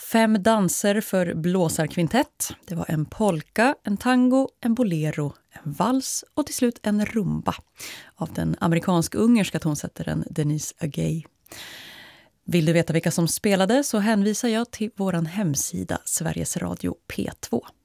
5 danser för blåsarkvintett. Det var en polka, en tango, en bolero, en vals och till slut en rumba av den amerikansk-ungerska tonsättaren Denise Agay. Vill du veta vilka som spelade så hänvisar jag till våran hemsida Sveriges Radio P2.